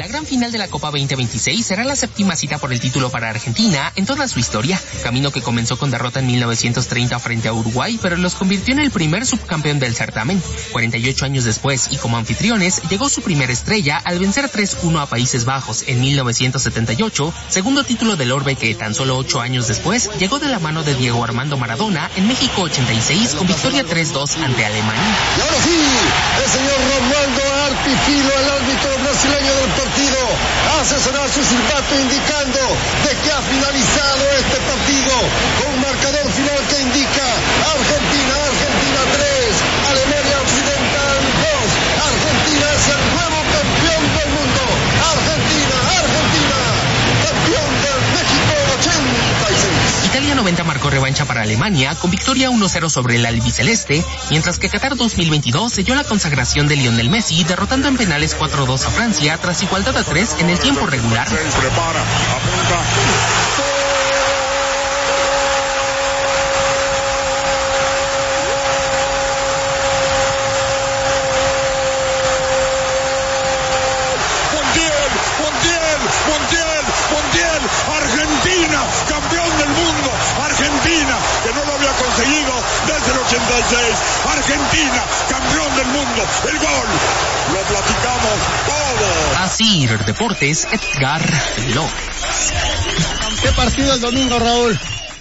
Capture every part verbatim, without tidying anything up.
La gran final de la Copa veinte veintiséis será la séptima cita por el título para Argentina en toda su historia, camino que comenzó con derrota en mil novecientos treinta frente a Uruguay, pero los convirtió en el primer subcampeón del certamen. cuarenta y ocho años después, y como anfitriones, llegó su primera estrella al vencer tres uno a Países Bajos en mil novecientos setenta y ocho, segundo título del Orbe que tan solo ocho años después llegó de la mano de Diego Armando Maradona en México ochenta y seis con victoria tres dos ante Alemania. Y ahora sí, el señor Romualdo Arpifilo, el árbitro brasileño del partido, hace sonar su silbato indicando de que ha finalizado este partido con un marcador final que indica Argentina, Argentina tres, Alemania Occidental dos. Argentina es el nuevo campeón del mundo. Argentina, Argentina, campeón del México ochenta y seis. Italia noventa marcó revancha para Alemania con victoria uno cero sobre el albiceleste, mientras que Qatar dos mil veintidós selló la consagración de Lionel Messi derrotando en penales cuatro dos a Francia tras igualdad a tres en el tiempo regular. Se prepara, apunta. Argentina, campeón del mundo. Argentina, que no lo había conseguido desde el ochenta y seis. Argentina, campeón del mundo. El gol, lo platicamos todo. Así, Deportes, Edgar López. ¿Qué partido el domingo, Raúl?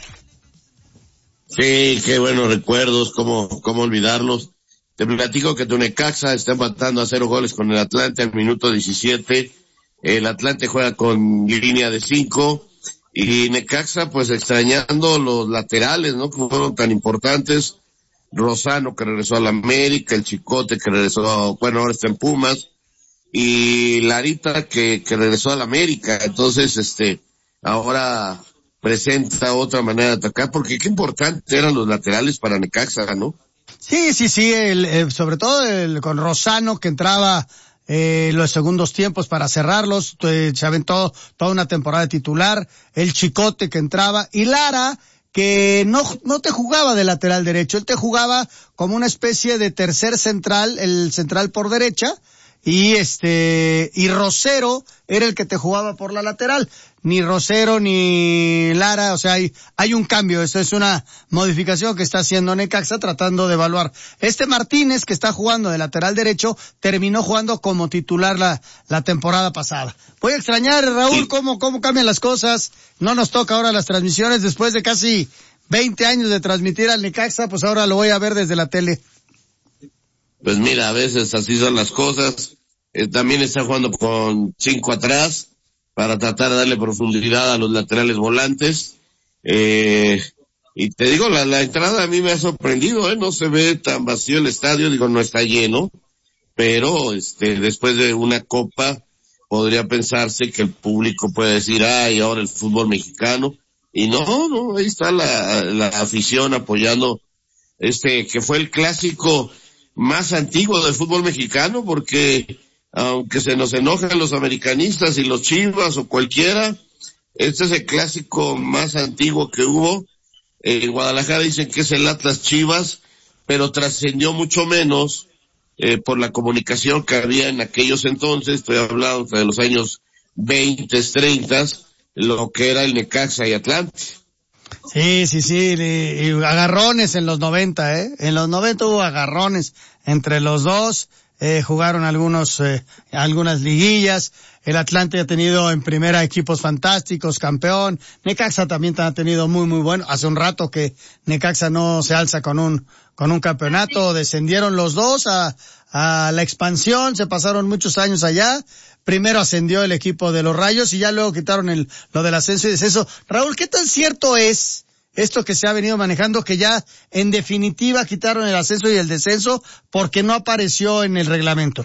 Sí, qué buenos recuerdos, cómo, cómo olvidarlos. Te platico que tu Necaxa está empatando a cero goles con el Atlante al minuto diecisiete. El Atlante juega con línea de cinco. Y Necaxa, pues extrañando los laterales, ¿no? Que fueron tan importantes. Rosano, que regresó a la América, el Chicote, que regresó, bueno, ahora está en Pumas. Y Larita, que, que regresó a la América. Entonces, este, ahora presenta otra manera de atacar, porque qué importantes eran los laterales para Necaxa, ¿no? Sí, sí, sí, el, el, sobre todo el, con Rosano, que entraba Eh, los segundos tiempos para cerrarlos, eh, se aventó toda una temporada titular, el Chicote que entraba, y Lara, que no, no te jugaba de lateral derecho, él te jugaba como una especie de tercer central, el central por derecha, y este, y Rosero era el que te jugaba por la lateral. Ni Rosero ni Lara, o sea, hay, hay un cambio, esto es una modificación que está haciendo Necaxa tratando de evaluar. Este Martínez, que está jugando de lateral derecho, terminó jugando como titular la, la temporada pasada. Voy a extrañar, Raúl, cómo, cómo cambian las cosas. No nos toca ahora las transmisiones después de casi veinte años de transmitir al Necaxa, pues ahora lo voy a ver desde la tele. Pues mira, a veces así son las cosas. Eh, también está jugando con cinco atrás para tratar de darle profundidad a los laterales volantes. Eh, y te digo, la, la entrada a mí me ha sorprendido, ¿eh? No se ve tan vacío el estadio, digo, no está lleno, pero este, después de una copa podría pensarse que el público puede decir, ay, ahora el fútbol mexicano. Y no, no, ahí está la, la afición apoyando este, que fue el clásico más antiguo del fútbol mexicano, porque aunque se nos enojen los americanistas y los Chivas o cualquiera, este es el clásico más antiguo que hubo. En Guadalajara dicen que es el Atlas Chivas, pero trascendió mucho menos eh, por la comunicación que había en aquellos entonces, estoy hablando de los años veinte, treinta, lo que era el Necaxa y Atlante. Sí, sí, sí, y, y agarrones en los noventa, ¿eh? En los noventa hubo agarrones entre los dos. Eh, jugaron algunos, eh, algunas liguillas. El Atlante ha tenido en primera equipos fantásticos, campeón. Necaxa también ha tenido muy, muy bueno. Hace un rato que Necaxa no se alza con un, con un campeonato. Descendieron los dos a, a la expansión, se pasaron muchos años allá. Primero ascendió el equipo de los Rayos y ya luego quitaron el, lo del ascenso y descenso. Raúl, ¿qué tan cierto es esto que se ha venido manejando, que ya en definitiva quitaron el ascenso y el descenso porque no apareció en el reglamento?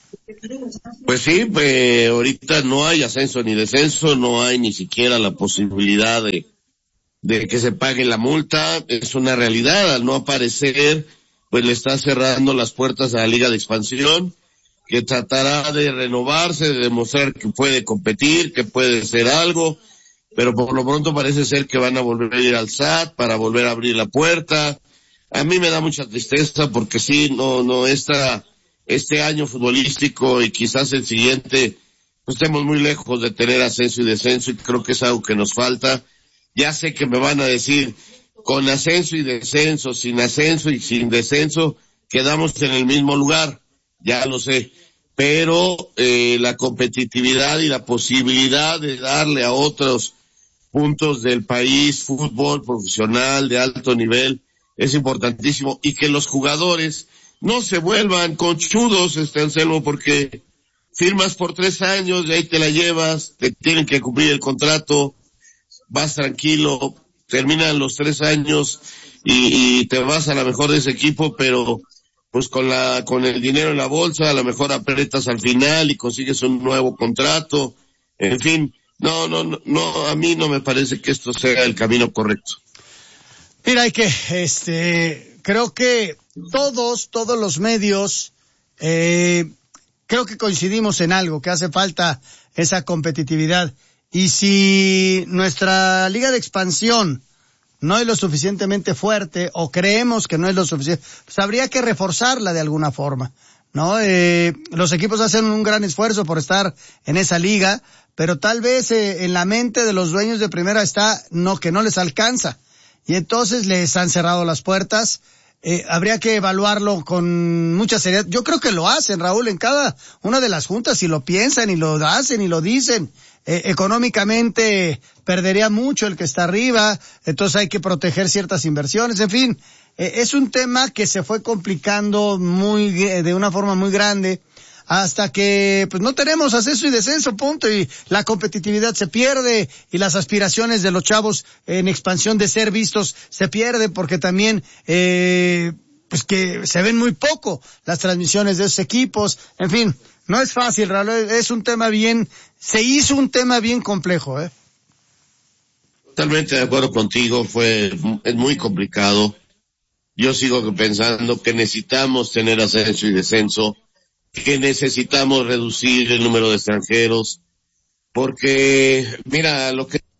Pues sí, pues ahorita no hay ascenso ni descenso, no hay ni siquiera la posibilidad de, de que se pague la multa. Es una realidad, al no aparecer, pues le está cerrando las puertas a la Liga de Expansión, que tratará de renovarse, de demostrar que puede competir, que puede ser algo, pero por lo pronto parece ser que van a volver a ir al S A T para volver a abrir la puerta. A mí me da mucha tristeza porque sí, no, no, esta, este año futbolístico y quizás el siguiente, estemos muy lejos de tener ascenso y descenso, y creo que es algo que nos falta. Ya sé que me van a decir, con ascenso y descenso, sin ascenso y sin descenso, quedamos en el mismo lugar, ya lo sé, pero eh, la competitividad y la posibilidad de darle a otros puntos del país fútbol profesional de alto nivel es importantísimo, y que los jugadores no se vuelvan conchudos, este Anselmo, porque firmas por tres años, de ahí te la llevas, te tienen que cumplir el contrato, vas tranquilo, terminan los tres años y, y te vas a la mejor de ese equipo, pero pues con la, con el dinero en la bolsa, a lo mejor apretas al final y consigues un nuevo contrato, en fin, no, no, no, no, a mí no me parece que esto sea el camino correcto. Mira, hay que, este, creo que todos, todos los medios, eh, creo que coincidimos en algo, que hace falta esa competitividad. Y si nuestra liga de expansión no es lo suficientemente fuerte, o creemos que no es lo suficiente, pues habría que reforzarla de alguna forma, ¿no? Eh, los equipos hacen un gran esfuerzo por estar en esa liga, pero tal vez eh, en la mente de los dueños de primera está no, que no les alcanza. Y entonces les han cerrado las puertas. Eh, habría que evaluarlo con mucha seriedad. Yo creo que lo hacen, Raúl, en cada una de las juntas, y lo piensan, y lo hacen, y lo dicen. Eh, económicamente perdería mucho el que está arriba, entonces hay que proteger ciertas inversiones, en fin. Eh, es un tema que se fue complicando muy, de una forma muy grande, hasta que pues no tenemos ascenso y descenso, punto, y la competitividad se pierde, y las aspiraciones de los chavos en expansión de ser vistos se pierden, porque también eh pues que se ven muy poco las transmisiones de esos equipos, en fin, no es fácil, Raúl, es un tema bien, se hizo un tema bien complejo, eh. Totalmente de acuerdo contigo, fue, es muy complicado. Yo sigo pensando que necesitamos tener ascenso y descenso, que necesitamos reducir el número de extranjeros, porque, mira, lo que,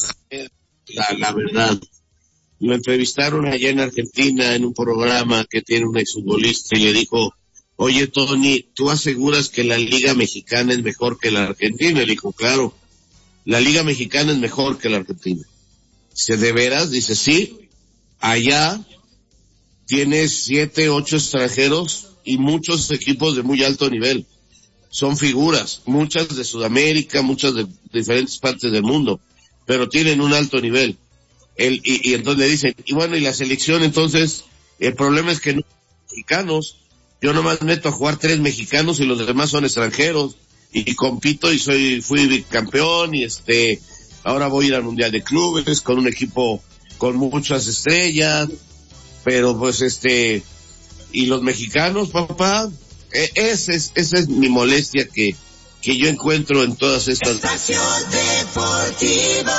la, la verdad, lo entrevistaron allá en Argentina en un programa que tiene un exfutbolista y le dijo, oye Tony, ¿tú aseguras que la Liga Mexicana es mejor que la Argentina? Y le dijo, claro, la Liga Mexicana es mejor que la Argentina. Dice, ¿de veras? Dice, sí, allá tienes siete, ocho extranjeros y muchos equipos de muy alto nivel. Son figuras, muchas de Sudamérica, muchas de diferentes partes del mundo, pero tienen un alto nivel. El, y, y entonces le dicen, y bueno, y la selección, entonces, el problema es que no son mexicanos. Yo nomás meto a jugar tres mexicanos y los demás son extranjeros, y, y compito y soy, fui bicampeón, y este, ahora voy a ir al Mundial de Clubes con un equipo con muchas estrellas, pero pues este, y los mexicanos, papá, e- esa es, esa es mi molestia que, que yo encuentro en todas estas. Espacio Deportivo.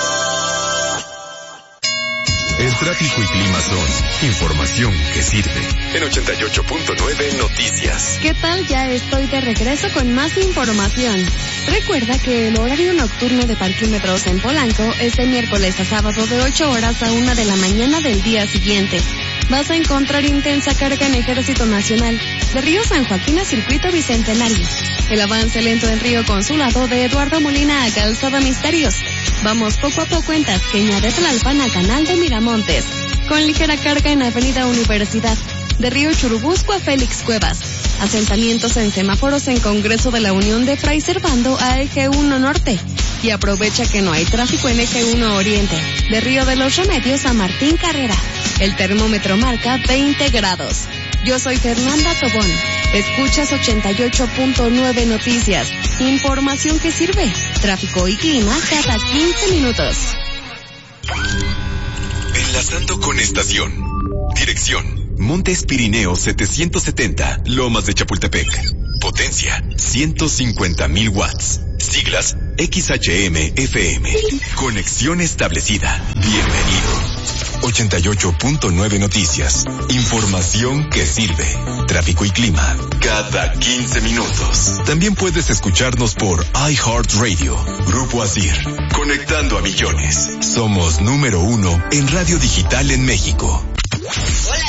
El tráfico y clima son información que sirve. En ochenta y ocho punto nueve Noticias. ¿Qué tal? Ya estoy de regreso con más información. Recuerda que el horario nocturno de parquímetros en Polanco es de miércoles a sábado de ocho horas a una de la mañana del día siguiente. Vas a encontrar intensa carga en Ejército Nacional, de Río San Joaquín a Circuito Bicentenario. El avance lento en Río Consulado de Eduardo Molina a Calzada Misterios. Vamos poco a poco en Tasqueña de Tlalpan a Canal de Miramontes. Con ligera carga en Avenida Universidad, de Río Churubusco a Félix Cuevas. Asentamientos en semáforos en Congreso de la Unión de Fray Servando a Eje uno Norte. Y aprovecha que no hay tráfico en Eje uno Oriente, de Río de los Remedios a Martín Carrera. El termómetro marca veinte grados. Yo soy Fernanda Tobón. Escuchas ochenta y ocho punto nueve Noticias. Información que sirve. Tráfico y clima cada quince minutos. Enlazando con estación. Dirección: Montes Pirineos setecientos setenta, Lomas de Chapultepec. Potencia: ciento cincuenta mil watts. Siglas: X H M F M. Conexión establecida. Bienvenido. ochenta y ocho punto nueve Noticias. Información que sirve. Tráfico y clima cada quince minutos. También puedes escucharnos por iHeartRadio. Grupo Asir. Conectando a millones. Somos número uno en radio digital en México. Hola,